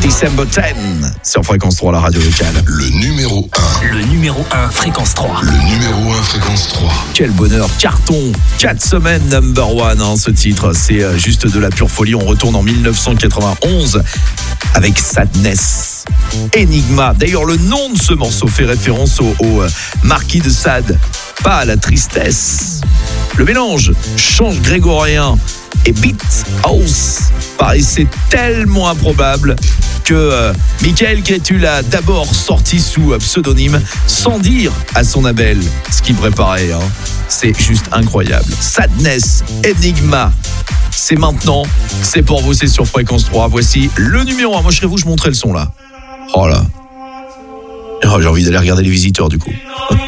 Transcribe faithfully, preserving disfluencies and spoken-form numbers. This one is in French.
December dix sur Fréquence trois, la radio locale. Le numéro un. Le numéro un, Fréquence trois. Le numéro un, Fréquence trois. Quel bonheur, carton, quatre semaines number one, hein, ce titre, c'est juste de la pure folie. On retourne en dix-neuf cent quatre-vingt-onze avec Sadness, Enigma. D'ailleurs, le nom de ce morceau fait référence au, au euh, marquis de Sade, pas à la tristesse. Le mélange chant grégorien et beat house paraissait tellement improbable que euh, Michael Cretu l'a d'abord sorti sous euh, pseudonyme sans dire à son label ce qu'il préparait. Hein. C'est juste incroyable. Sadness, Enigma, c'est maintenant, c'est pour vous, c'est sur Fréquence trois. Voici le numéro un. Moi je serais vous, je montrais le son là. Oh là. Oh, j'ai envie d'aller regarder Les Visiteurs du coup.